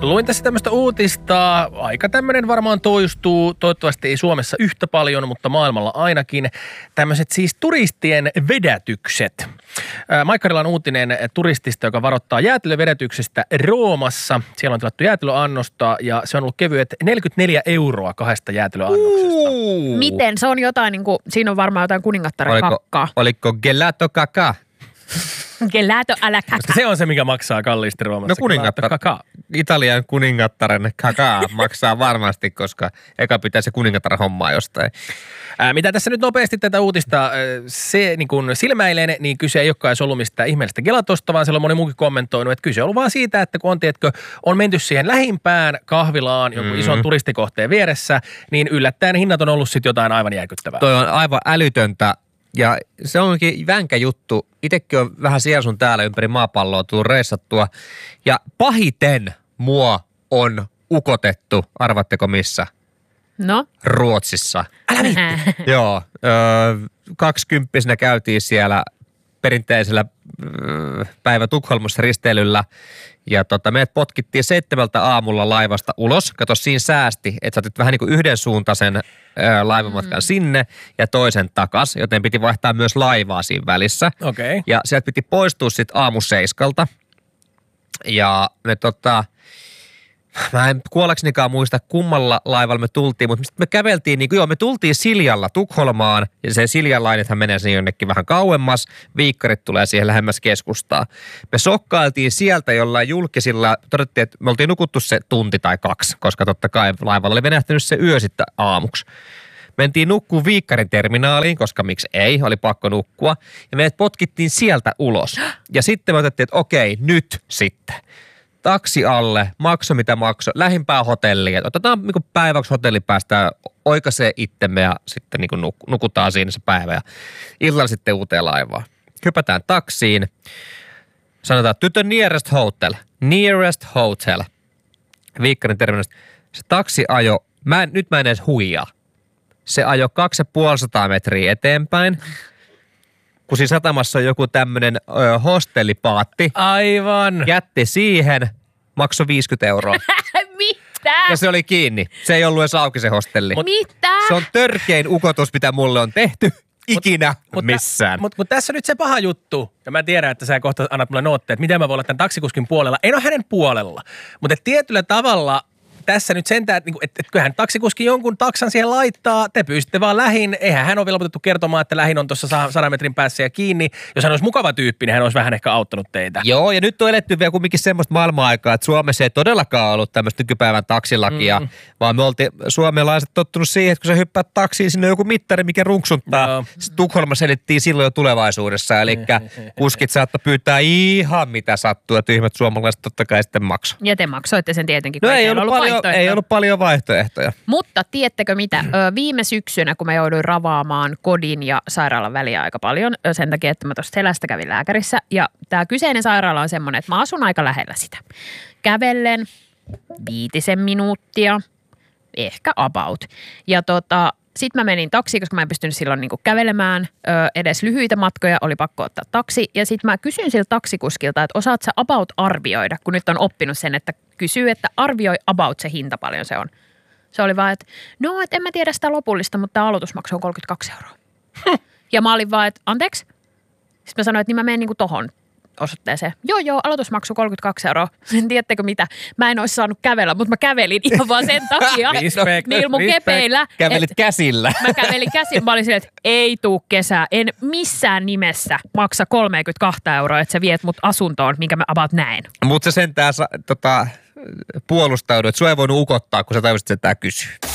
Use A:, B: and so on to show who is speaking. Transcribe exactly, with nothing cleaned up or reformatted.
A: Luin tässä tämmöistä uutista, aika tämmöinen varmaan toistuu, toivottavasti ei Suomessa yhtä paljon, mutta maailmalla ainakin. Tämmöiset siis turistien vedätykset. Maikkarilla on uutinen turistista, joka varoittaa jäätelövedätyksestä Roomassa. Siellä on tilattu jäätelöannosta ja se on ollut kevyet neljäkymmentäneljä euroa kahdesta jäätelöannoksesta.
B: Uh.
C: Miten? Se on jotain, niin kuin, siinä on varmaan jotain kuningattaren
B: Oliko,
C: kakkaa.
B: oliko gelato kaka?
C: Gelato alla kaka.
A: Se on se, mikä maksaa kalliisti Roomassa.
B: No kuningattar, Italian kuningattaren kakaa maksaa varmasti, koska eka pitää se kuningattaren hommaa jostain.
A: Ää, mitä tässä nyt nopeasti tätä uutista se niin kun silmäilen, niin kyse ei olekaan ollut mistään ihmeellistä gelatosta, vaan siellä on moni muukin kommentoinut, että kyse on ollut vaan siitä, että kun on, tiedätkö, on menty siihen lähimpään kahvilaan jonkun mm. ison turistikohteen vieressä, niin yllättäen hinnat on ollut sitten jotain aivan järkyttävää.
B: Toi on aivan älytöntä. Ja se onkin vänkä juttu. Itsekin on vähän siellä sun täällä ympäri maapalloa tullut reissattua. Ja pahiten mua on ukotettu, arvatteko missä?
C: No?
B: Ruotsissa.
A: Älä viitti.
B: Joo, öö, kaksikymppisenä käytiin siellä perinteisellä öö, päivä Tukholmassa risteilyllä. Ja tota, meidät potkittiin seitsemältä aamulla laivasta ulos. Kato, siinä säästi, että sä otit vähän niin kuin yhdensuuntaisen ää, laivamatkan mm. sinne ja toisen takas, joten piti vaihtaa myös laivaa siinä välissä.
A: Okei. Okay.
B: Ja sieltä piti poistua sitten aamuseiskalta. Ja me tota, mä en kuollaksenikaan muista kummalla laivalla me tultiin, mutta me käveltiin, niin kuin joo, me tultiin Siljalla Tukholmaan, ja se Siljan lainethan menee sinne jonnekin vähän kauemmas, viikkarit tulee siihen lähemmäs keskustaa. Me sokkailtiin sieltä jollain julkisilla, todettiin, että me oltiin nukuttu se tunti tai kaksi, koska totta kai laivalla oli venähtänyt se yö sitten aamuksi. Mentiin nukkuu Viikkarin terminaaliin, koska miksi ei, oli pakko nukkua, ja meidät potkittiin sieltä ulos. Ja sitten me otettiin, että okei, nyt sitten. Taksi alle, makso mitä makso, lähimpään hotelliin. Otetaan niin päiväksi hotelli, päästään oikaisee itsemme ja sitten niin nuk- nukutaan siinä se päivä ja illalla sitten uuteen laivaan. Hypätään taksiin. Sanotaan, to the nearest hotel. Nearest hotel. Viikkarin terminaalista. Se taksi ajo, mä en, nyt mä en edes huijaa. Se ajo kaksi ja puolisataa metriä eteenpäin. Kun siinä satamassa on joku tämmönen ö, hostellipaatti.
A: Aivan.
B: Jätti siihen, maksoi viisikymmentä euroa.
C: Mitä?
B: Ja se oli kiinni. Se ei ollut edes auki se hostelli.
C: Mut, Mitä?
B: Se on törkein ukotus, mitä mulle on tehty ikinä
A: mut,
B: missään.
A: Mutta mut tässä nyt se paha juttu, ja mä tiedän, että sä kohta annat mulle nootteja, että miten mä voin olla tämän taksikuskin puolella. En ole hänen puolella, mutta tietyllä tavalla tässä nyt sentään, että, että, että kyllähän taksikuski jonkun taksan siihen laittaa, te pyysitte vaan lähin, eihän hän ole vielä opetettu kertomaan, että lähin on tuossa sadan metrin päässä ja kiinni. Jos hän olisi mukava tyyppi, niin hän olisi vähän ehkä auttanut teitä.
B: Joo, ja nyt on eletty vielä kumminkin semmoista maailman-aikaa, että Suomessa ei todellakaan ollut tämmöistä nykypäivän taksilakia, mm. vaan me oltiin suomalaiset tottunut siihen, että kun sä hyppäät taksiin, sinne on joku mittari, mikä runksunttaa. No. Tukholma selittiin silloin jo tulevaisuudessa, eli kuskit saattoi pyytää ihan mitä sattuu, ja tyhmät suomalaiset totta kai sitten maksoi.
C: Ja te maksoitte sen tietenkin,
B: no
C: kun
B: ei ollut, ollut paljon, ei ollut paljon vaihtoehtoja.
C: Mutta tiedättekö mitä? Viime syksynä, kun mä jouduin ravaamaan kodin ja sairaalan väliä aika paljon, sen takia, että mä tuosta selästä kävin lääkärissä. Ja tämä kyseinen sairaala on semmoinen, että mä asun aika lähellä sitä. Kävellen viitisen minuuttia, ehkä about. Ja tota, sitten mä menin taksiin, koska mä en pystynyt silloin niinku kävelemään ö, edes lyhyitä matkoja, oli pakko ottaa taksi. Ja sitten mä kysyin siltä taksikuskilta, että osaat sä about arvioida, kun nyt on oppinut sen, että kysyy, että arvioi about se hinta paljon se on. Se oli vaan, että no, et en mä tiedä sitä lopullista, mutta tämä aloitusmaksu on kolmekymmentäkaksi euroa. Ja mä olin vaan, että anteeksi? Sitten mä sanoin, että niin mä menen niinku tohon osoitteeseen. Joo, joo, aloitusmaksu kolmekymmentäkaksi euroa. Sen tiedättekö mitä? Mä en olisi saanut kävellä, mutta mä kävelin ihan vaan sen takia.
A: Respect,
C: niillä mun
A: respect.
C: kepeillä.
B: Kävelit
C: et,
B: käsillä.
C: Mä kävelin käsillä. Mä olin silleen, että ei tuu kesää. En missään nimessä maksa kolmekymmentäkaksi euroa, että sä viet mut asuntoon, minkä mä about näen.
B: Mutta sä sentään tota, puolustaudut, että sua ei voinut ukottaa, kun sä toivoisit, että tää kysyy.